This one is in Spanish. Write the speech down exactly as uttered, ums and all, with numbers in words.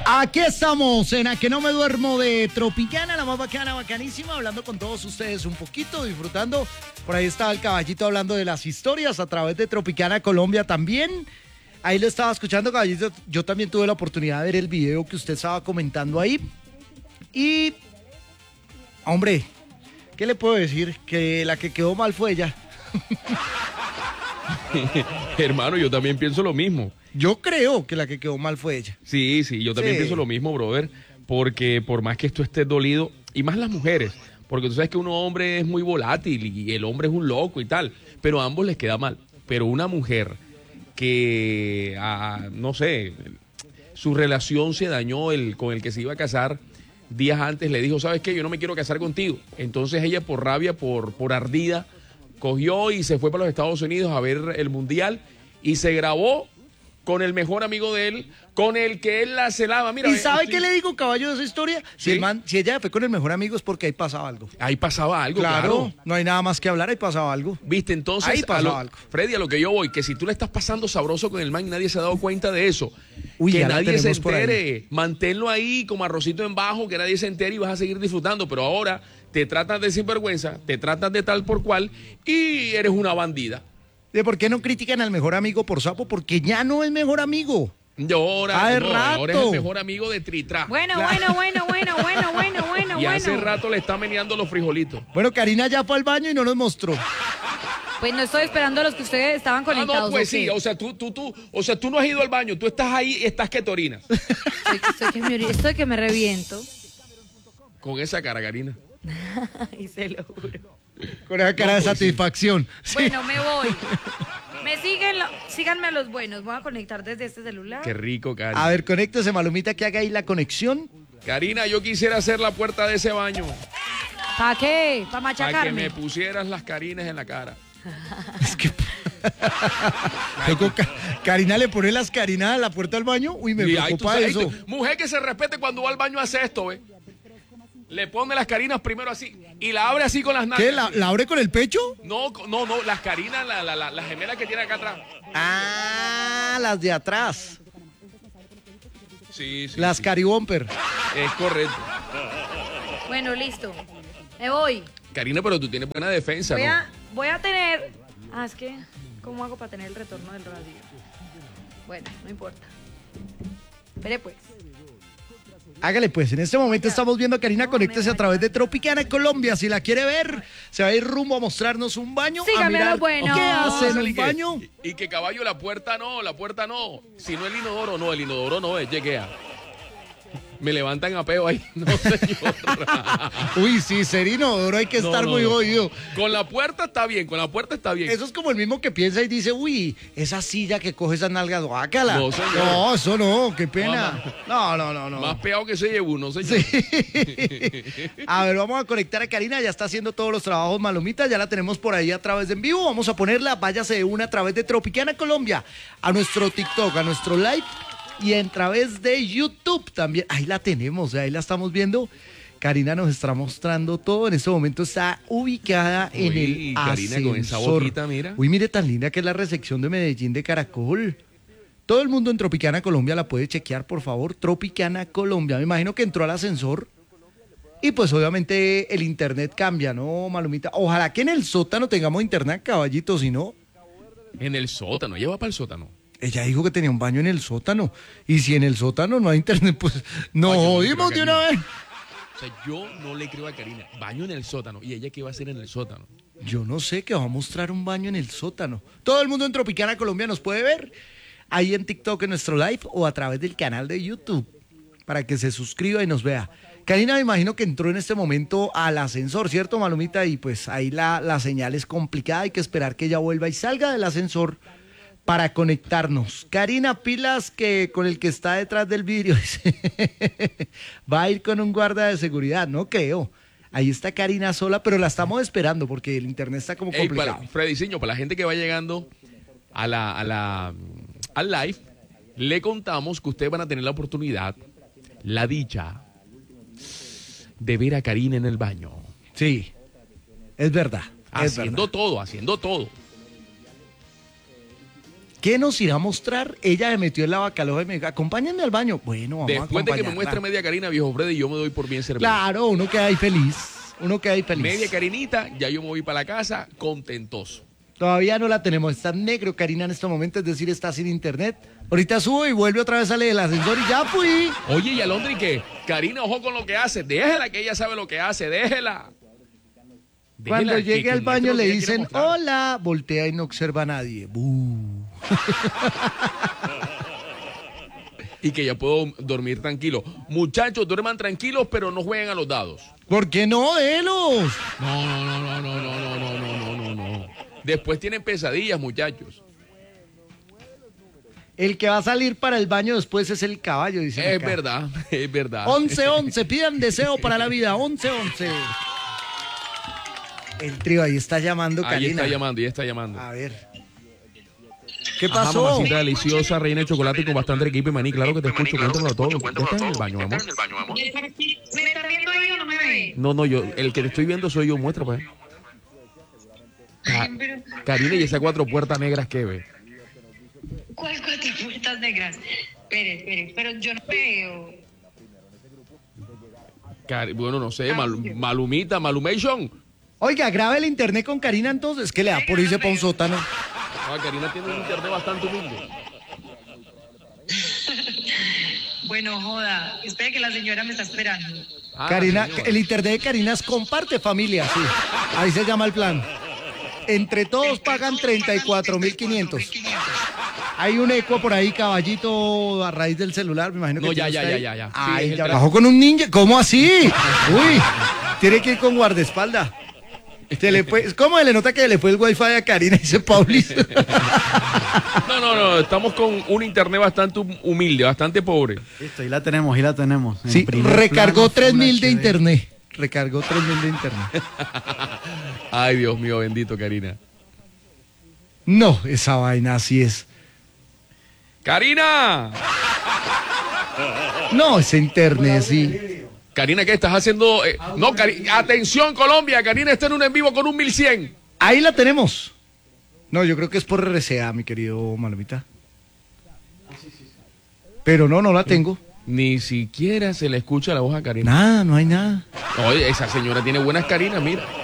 Aquí estamos en A Que No Me Duermo de Tropicana, la más bacana, bacanísima, hablando con todos ustedes un poquito, disfrutando. Por ahí estaba el caballito hablando de las historias a través de Tropicana Colombia también. Ahí lo estaba escuchando, caballito. Yo también tuve la oportunidad de ver el video que usted estaba comentando ahí. Y, hombre, ¿qué le puedo decir? Que la que quedó mal fue ella. Hermano, yo también pienso lo mismo. Yo creo que la que quedó mal fue ella. Sí, sí, yo también Sí. pienso lo mismo, brother, porque por más que esto esté dolido, y más las mujeres, porque tú sabes que uno hombre es muy volátil y el hombre es un loco y tal, pero a ambos les queda mal. Pero una mujer que, ah, no sé, su relación se dañó el, con el que se iba a casar días antes, le dijo, ¿sabes qué? Yo no me quiero casar contigo. Entonces ella por rabia, por, por ardida, cogió y se fue para los Estados Unidos a ver el Mundial y se grabó con el mejor amigo de él, con el que él la celaba. Mira, ¿Y sabe estoy... qué le digo, caballo, de esa historia? Si, ¿Sí? el man, si ella fue con el mejor amigo es porque ahí pasaba algo. Ahí pasaba algo, Claro, claro. no hay nada más que hablar, ahí pasaba algo. Viste, entonces, Ahí a pasaba lo, algo. Freddy, a lo que yo voy, que si tú le estás pasando sabroso con el man y nadie se ha dado cuenta de eso, Uy, que ya la nadie se tenemos por ahí. entere, manténlo ahí como arrocito en bajo, que nadie se entere y vas a seguir disfrutando, pero ahora te tratan de sinvergüenza, te tratan de tal por cual y eres una bandida. ¿De por qué no critican al mejor amigo por sapo? Porque ya no es mejor amigo. Y ahora, Ah, de no, rato. ahora es el mejor amigo de Tritra. Bueno, bueno, bueno, bueno, bueno, bueno, bueno, y hace bueno. rato le está meneando los frijolitos. Bueno, Karina ya fue al baño y no nos mostró. Pues no estoy esperando a los que ustedes estaban Ah, conectados. no, pues ¿o sí, qué? o sea, tú, tú, tú, o sea, tú no has ido al baño, tú estás ahí y estás que te orinas. Estoy, estoy que me, ori- estoy que me reviento. Con esa cara, Karina. Y se lo juro. Con esa cara No, de pues sí. satisfacción. Sí. Bueno, me voy. Me siguen, lo- síganme a los buenos. Voy a conectar desde este celular. Qué rico, Karina. A ver, conéctese, Malumita, que haga ahí la conexión. Karina, yo quisiera hacer la puerta de ese baño ¿Para qué? ¿Para para que machacarme? me pusieras las carinas en la cara. Es que... Luego, Ca- Karina le pone las carinadas a la puerta del baño. Uy, me Y ahí tú preocupa sabes, eso. ahí tú- mujer que se respete cuando va al baño hace esto, ¿ves? Le pone las carinas primero así y la abre así con las nalgas. ¿Qué? ¿La, la abre con el pecho? No, no, no, las carinas, la, la, la, la gemela que tiene acá atrás. Ah, las de atrás. Sí, sí. Las sí. caribomper. Es correcto. Bueno, listo. Me voy. Karina, pero tú tienes buena defensa, Voy ¿no? a, voy a tener... Ah, es que... ¿Cómo hago para tener el retorno del radio? Bueno, no importa. Espere pues. Hágale pues, en este momento estamos viendo a Karina, No, conéctese me a través de Tropicana Colombia. Si la quiere ver, se va a ir rumbo a mostrarnos un baño. Sígame a a mirar los buenos. ¿Qué hace en Sale un que- baño? Y, y que caballo, la puerta no, la puerta no. Si no el inodoro, no, el inodoro no es, lleguea. Me levantan a peo ahí. No, señor. Uy, sí, ser inodoro hay que No, estar no, muy no. jodido. Con la puerta está bien, con la puerta está bien. Eso es como el mismo que piensa y dice, uy, esa silla que coge esas nalgas, guácala. No, señor. No, eso no, qué pena. No, no, no, no. Más peado que se llevó uno, señor. Sí. A ver, vamos a conectar a Karina, ya está haciendo todos los trabajos, Malumita, ya la tenemos por ahí a través de en vivo. Vamos a ponerla, váyase de una a través de Tropicana Colombia, a nuestro TikTok, a nuestro live y a través de YouTube también. Ahí la tenemos, ahí la estamos viendo. Karina nos está mostrando todo. En este momento está ubicada en Uy, el Karina, ascensor. con esa boquita, mira. Uy, mire tan linda que es la recepción de Medellín de Caracol. Todo el mundo en Tropicana Colombia la puede chequear, por favor. Tropicana Colombia. Me imagino que entró al ascensor. Y pues obviamente el internet cambia, ¿no, Malumita? Ojalá que en el sótano tengamos internet, caballito, si no. En el sótano, lleva para el sótano. Ella dijo que tenía un baño en el sótano. Y si en el sótano no hay internet, pues no Ay, yo no jodimos creo de que una aquí- vez. O sea, yo no le creo a Karina. Baño en el sótano. ¿Y ella qué va a hacer en el sótano? Yo no sé, que va a mostrar un baño en el sótano. Todo el mundo en Tropicana Colombia nos puede ver ahí en TikTok en nuestro live o a través del canal de YouTube para que se suscriba y nos vea. Karina, me imagino que entró en este momento al ascensor, ¿cierto, Malumita? Y pues ahí la, la señal es complicada, hay que esperar que ella vuelva y salga del ascensor para conectarnos. Karina, pilas que con el que está detrás del vidrio dice, va a ir con un guarda de seguridad, no creo. Ahí está Karina sola, pero la estamos esperando porque el internet está como Ey, complicado. para, Freddy Ciño, para la gente que va llegando a la, a la, al live, le contamos que ustedes van a tener la oportunidad, la dicha, de ver a Karina en el baño. Sí, es verdad. Es Haciendo verdad. todo, haciendo todo. ¿Qué nos irá a mostrar? Ella se metió en la bacaloja y me dijo, acompáñenme al baño. Bueno, vamos a Después de que me acompañarla. muestre media Karina, viejo Freddy, yo me doy por bien servido. Claro, uno queda ahí feliz. Uno queda ahí feliz. Media Karinita, ya yo me voy para la casa contentoso. Todavía no la tenemos. Está en negro, Karina, en este momento, es decir, está sin internet. Ahorita subo y vuelve otra vez, sale del ascensor y ya fui. Oye, ¿y Alondra y qué? Karina, ojo con lo que hace. Déjela, que ella sabe lo que hace. Déjela. Cuando Déjela, llegue que- al que baño muestre lo le que ella quiere dicen, mostrar. hola, voltea y no observa a nadie. Buh. Y que ya puedo dormir tranquilo. Muchachos, duerman tranquilos, pero no jueguen a los dados. ¿Por qué no, Delos? No, no, no, no, no, no, no, no, no, no, no, no. Después tienen pesadillas, muchachos. El que va a salir para el baño después es el caballo, dice. Es verdad, es verdad. once once, pidan deseo para la vida, once once. El trío ahí está llamando, Ahí Karina. está llamando, ahí está llamando. A ver. ¿Qué Ajá, pasó? mamacita deliciosa, reina de chocolate con bastante equipo y maní. Claro que te escucho, cuéntamelo todo. ¿Ya estás en el baño, amor? ¿Me estás viendo ahí o no me ve? No, no, yo, el que te estoy viendo soy yo, muestra, pues. Ca- Karina, y esas cuatro puertas negras que ve. ¿Cuáles cuatro puertas negras? Espere, espere, pero yo no veo. Cari- bueno, no sé, Mal- Malumita, Malumation. Oiga, grabe el internet con Karina entonces, que le da por irse para un sótano. Ah, Karina tiene un internet bastante humilde. Bueno, joda, espere que la señora me está esperando. Ah, Karina, señora. el internet de Karina es comparte familia, sí. Ahí se llama el plan. Entre todos pagan treinta y cuatro mil quinientos. Hay un eco por ahí, caballito, a raíz del celular, me imagino que No, ya, tiene ya, usted ya, ahí. ya, ya. Sí, Ay, es el ya teléfono. bajó con un ninja. ¿Cómo así? Uy, tiene que ir con guardaespaldas. Se le fue, ¿cómo se le nota que le fue el wifi a Karina? Dice Paulis. No, no, no, estamos con un internet bastante hum- humilde, bastante pobre. Listo, ahí la tenemos, ahí la tenemos. En Sí, primer recargó plano, tres Full mil de H D. internet. Recargó tres mil de internet. Ay, Dios mío, bendito, Karina. No, esa vaina así es. ¡Karina! No, ese internet, sí. Karina, ¿qué estás haciendo? Eh, no, Cari- atención, Colombia. Karina está en un en vivo con un mil cien. Ahí la tenemos. No, yo creo que es por R C A, mi querido Malomita. Pero no, no la tengo. Ni siquiera se le escucha la voz a Karina. Nada, no hay nada. Oye, esa señora tiene buenas Karinas, mira.